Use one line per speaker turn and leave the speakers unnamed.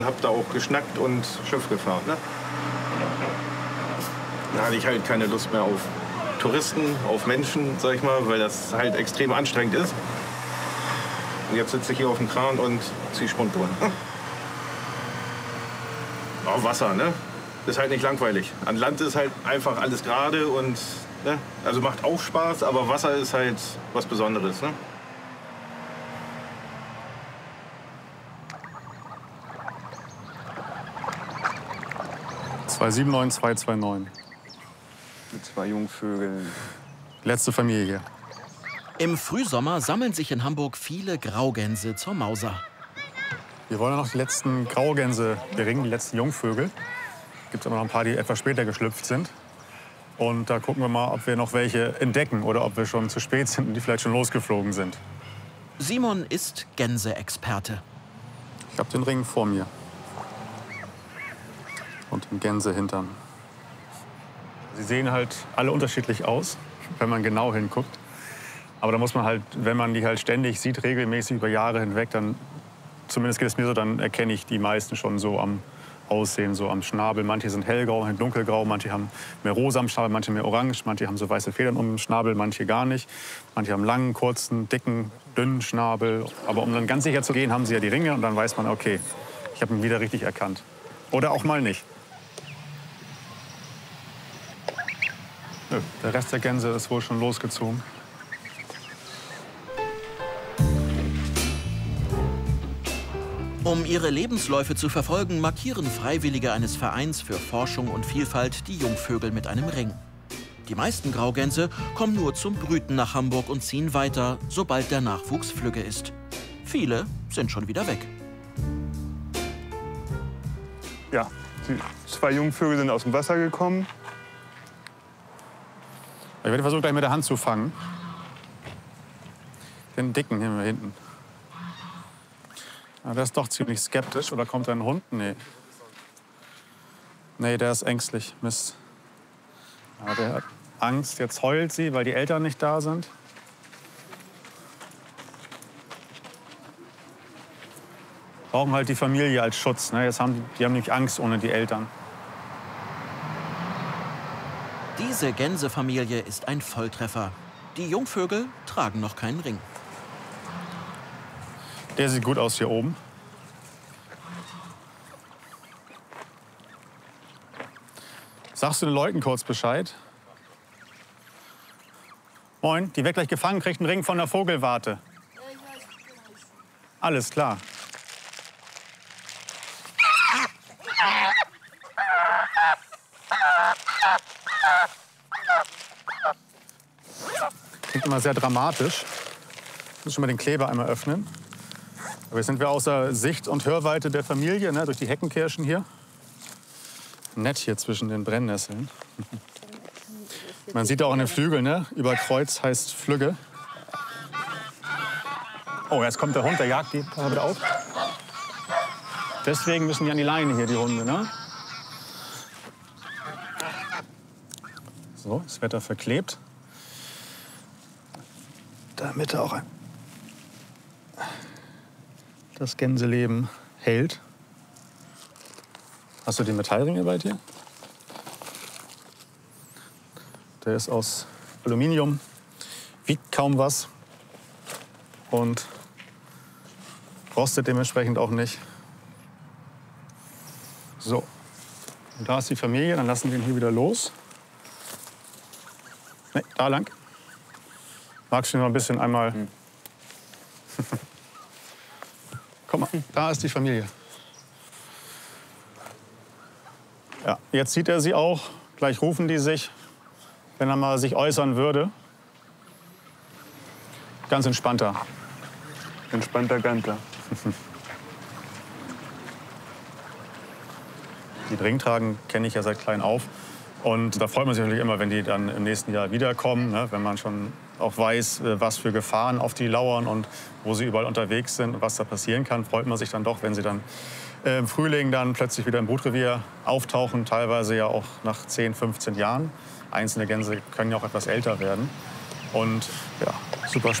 Hab da auch geschnackt und Schiff gefahren. Ne? Da hatte ich halt keine Lust mehr auf Touristen, auf Menschen, sag ich mal, weil das halt extrem anstrengend ist. Und jetzt sitze ich hier auf dem Kran und ziehe Spundbohnen. Auf Wasser, ne? Ist halt nicht langweilig. An Land ist halt einfach alles gerade und ne? Also macht auch Spaß, aber Wasser ist halt was Besonderes. Ne?
(279-229).
Mit 2 Jungvögeln.
Letzte Familie hier.
Im Frühsommer sammeln sich in Hamburg viele Graugänse zur Mauser.
Wir wollen noch die letzten Graugänse beringen, die letzten Jungvögel. Es gibt aber noch ein paar, die etwas später geschlüpft sind. Und da gucken wir mal, ob wir noch welche entdecken oder ob wir schon zu spät sind und die vielleicht schon losgeflogen sind.
Simon ist Gänseexperte.
Ich habe den Ring vor mir. Und den Gänsehintern. Sie sehen halt alle unterschiedlich aus, wenn man genau hinguckt. Aber da muss man halt, wenn man die halt ständig sieht, regelmäßig über Jahre hinweg, dann, zumindest geht es mir so, dann erkenne ich die meisten schon so am Aussehen, so am Schnabel. Manche sind hellgrau, manche dunkelgrau, manche haben mehr rosa am Schnabel, manche mehr orange, manche haben so weiße Federn um den Schnabel, manche gar nicht. Manche haben langen, kurzen, dicken, dünnen Schnabel. Aber um dann ganz sicher zu gehen, haben sie ja die Ringe und dann weiß man, okay, ich habe ihn wieder richtig erkannt. Oder auch mal nicht. Nö, der Rest der Gänse ist wohl schon losgezogen.
Um ihre Lebensläufe zu verfolgen, markieren Freiwillige eines Vereins für Forschung und Vielfalt die Jungvögel mit einem Ring. Die meisten Graugänse kommen nur zum Brüten nach Hamburg und ziehen weiter, sobald der Nachwuchs flügge ist. Viele sind schon wieder weg.
Ja, die 2 Jungvögel sind aus dem Wasser gekommen.
Ich werde versuchen, gleich mit der Hand zu fangen. Den dicken hier hinten. Ja, der ist doch ziemlich skeptisch. Oder kommt da ein Hund? Nee. Nee, der ist ängstlich. Mist. Ja, der hat Angst. Jetzt heult sie, weil die Eltern nicht da sind. Brauchen halt die Familie als Schutz. Ne? Die haben nämlich Angst ohne die Eltern.
Diese Gänsefamilie ist ein Volltreffer. Die Jungvögel tragen noch keinen Ring.
Der sieht gut aus hier oben. Sagst du den Leuten kurz Bescheid? Moin, die wird gleich gefangen, kriegt einen Ring von der Vogelwarte. Alles klar. Klingt immer sehr dramatisch. Ich muss schon mal den Kleber einmal öffnen. Aber jetzt sind wir außer Sicht- und Hörweite der Familie, ne, durch die Heckenkirschen hier. Nett hier zwischen den Brennnesseln. Man sieht auch an den Flügeln, ne? Über Kreuz heißt Flügge. Oh, jetzt kommt der Hund, der jagt die. Pass bitte auf. Deswegen müssen die an die Leine hier, die Hunde, ne? So, das Wetter verklebt. Damit auch das Gänseleben hält. Hast du den Metallring bei dir? Der ist aus Aluminium, wiegt kaum was und rostet dementsprechend auch nicht. So, und da ist die Familie, dann lassen wir ihn hier wieder los. Ne, da lang. Magst du noch ein bisschen einmal... Komm mal, da ist die Familie. Ja, jetzt sieht er sie auch. Gleich rufen die sich, wenn er mal sich äußern würde. Ganz entspannter.
Entspannter Gantler.
Die Ring tragen kenne ich ja seit klein auf. Und da freut man sich natürlich immer, wenn die dann im nächsten Jahr wiederkommen, ne? Wenn man schon auch weiß, was für Gefahren auf die lauern und wo sie überall unterwegs sind und was da passieren kann, freut man sich dann doch, wenn sie dann im Frühling dann plötzlich wieder im Brutrevier auftauchen, teilweise ja auch nach 10, 15 Jahren. Einzelne Gänse können ja auch etwas älter werden. Und ja, super spannend.